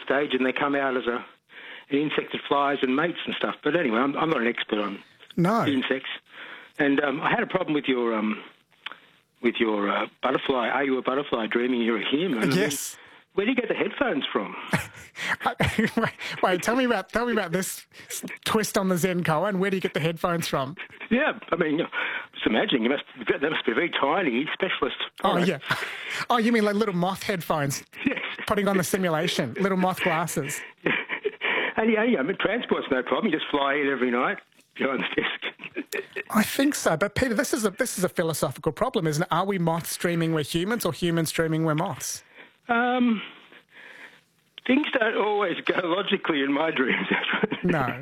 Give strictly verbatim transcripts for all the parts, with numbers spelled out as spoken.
stage and they come out as a an insect that flies and mates and stuff. But anyway, I'm, I'm not an expert on No. insects. And um, I had a problem with your um, with your uh, butterfly. Are you a butterfly dreaming you're a human? Yes. I mean, where do you get the headphones from? wait, wait, tell me about tell me about this twist on the Zen koan. Where do you get the headphones from? Yeah, I mean, you know, just imagine you must they must be very tiny, specialist. Oh product. yeah. Oh, you mean like little moth headphones? Yes. Putting on the simulation, little moth glasses. And yeah, yeah, I mean, transport's no problem. You just fly in every night behind the desk. I think so, but Peter, this is a this is a philosophical problem, isn't it? Are we moths dreaming we're humans, or humans dreaming we're moths? Um, things don't always go logically in my dreams. No.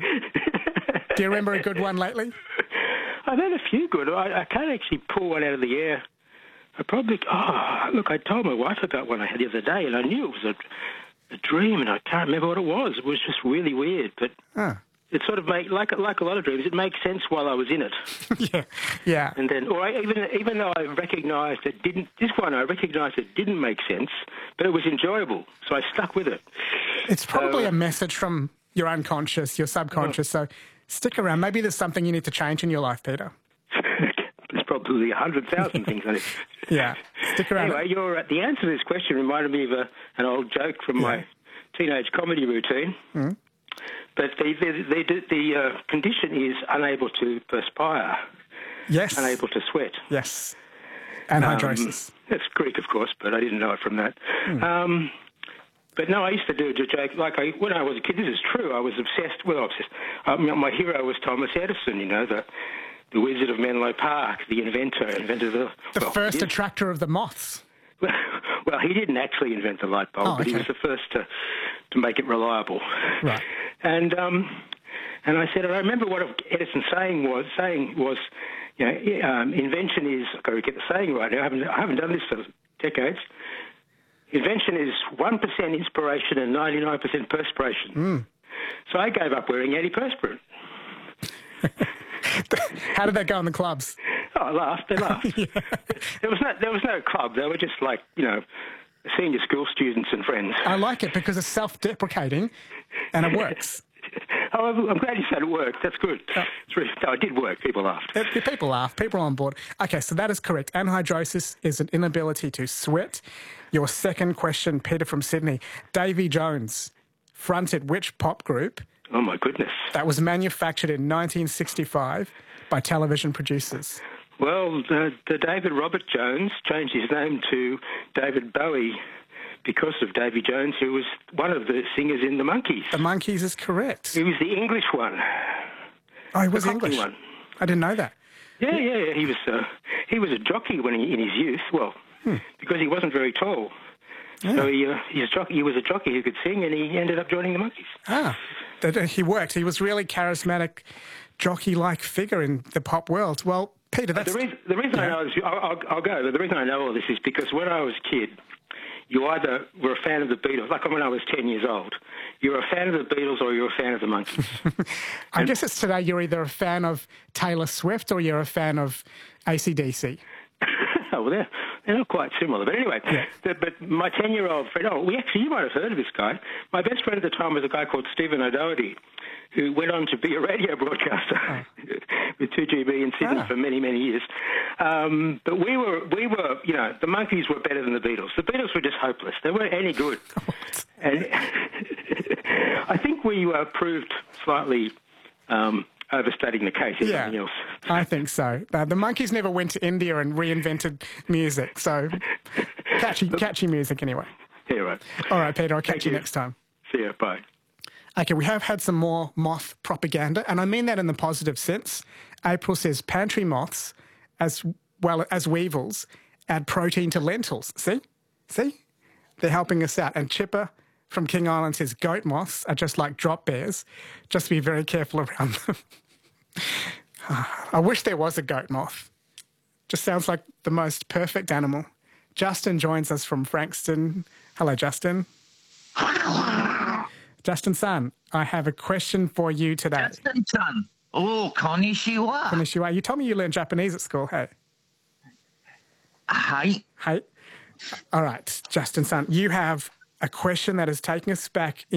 Do you remember a good one lately? I've had a few good. I, I can't actually pull one out of the air. I probably. Oh, look, I told my wife about one I had the other day, and I knew it was a, a dream, and I can't remember what it was. It was just really weird, but. Oh. It sort of make like like a lot of dreams. It makes sense while I was in it. yeah, yeah. And then, or I, even even though I recognised it didn't. This one I recognised it didn't make sense, but it was enjoyable, so I stuck with it. It's probably uh, a message from your unconscious, your subconscious. So stick around. Maybe there's something you need to change in your life, Peter. There's probably a hundred thousand things on it. Yeah, stick around. Anyway, your the answer to this question reminded me of a, an old joke from yeah. my teenage comedy routine. Mm. But the the the, the uh, condition is unable to perspire. Yes. Unable to sweat. Yes. Anhydrosis. Um, that's Greek, of course, but I didn't know it from that. Mm. Um, but no, I used to do a joke. Like I, when I was a kid, this is true. I was obsessed. Well, obsessed. Um, my hero was Thomas Edison. You know, the the Wizard of Menlo Park, the inventor, invented the the well, first attractor of the moths. Well, well, he didn't actually invent the light bulb, oh, but okay. he was the first to to make it reliable. Right. And um, and I said, and I remember what Edison saying was saying was, you know, um, invention is. I've got to get the saying right now. I haven't I haven't done this for decades. Invention is one percent inspiration and ninety-nine percent perspiration. Mm. So I gave up wearing antiperspirant. How did that go in the clubs? Oh, I laughed. They laughed. yeah. There was no there was no club. They were just like, you know, senior school students and friends. I like it because it's self-deprecating and it works. Oh, I'm glad you said it worked. That's good. Oh. It's really, no, it did work. People laughed. People laugh. People are on board. Okay, so that is correct. Anhydrosis is an inability to sweat. Your second question, Peter from Sydney. Davy Jones fronted which pop group? Oh, my goodness. That was manufactured in nineteen sixty-five by television producers. Well, the, the David Robert Jones changed his name to David Bowie because of Davy Jones, who was one of the singers in the Monkees. The Monkees is correct. He was the English one. Oh, he was the English? One. I didn't know that. Yeah, yeah, yeah. He was uh, he was a jockey when he, in his youth. Well, hmm. because he wasn't very tall. Yeah. So he, uh, he, was jockey, he was a jockey who could sing, and he ended up joining the Monkees. Ah, that, uh, he worked. He was really charismatic, jockey-like figure in the pop world. Well, Peter, that's... The reason, the reason yeah. I know this, I'll, I'll, I'll go, but the reason I know all this is because when I was a kid, you either were a fan of the Beatles, like when I was ten years old, you were a fan of the Beatles or you were a fan of the Monkees. I and, guess it's today you're either a fan of Taylor Swift or you're a fan of A C D C. Oh, well, they're, they're not quite similar. But anyway, yeah. the, but my ten-year-old friend, oh, we actually, you might have heard of this guy. My best friend at the time was a guy called Stephen O'Doherty, who went on to be a radio broadcaster oh. with two G B in Sydney oh. for many, many years. Um, but we were, we were, you know, the Monkees were better than the Beatles. The Beatles were just hopeless. They weren't any good. And I think we uh, proved slightly um, overstating the case, if yeah, nothing else. I think so. Uh, the Monkees never went to India and reinvented music, so catchy, catchy music anyway. Yeah, right. All right, Peter, I'll catch Thank you you next time. See you. Bye. Okay, we have had some more moth propaganda, and I mean that in the positive sense. April says pantry moths, as well as weevils, add protein to lentils. See? See? They're helping us out. And Chipper from King Island says goat moths are just like drop bears. Just be very careful around them. I wish there was a goat moth. Just sounds like the most perfect animal. Justin joins us from Frankston. Hello, Justin. Justin-san, I have a question for you today. Justin-san. Oh, konnichiwa. Konnichiwa. You told me you learned Japanese at school, hey? Hi. Hey. All right, Justin-san, you have a question that is taking us back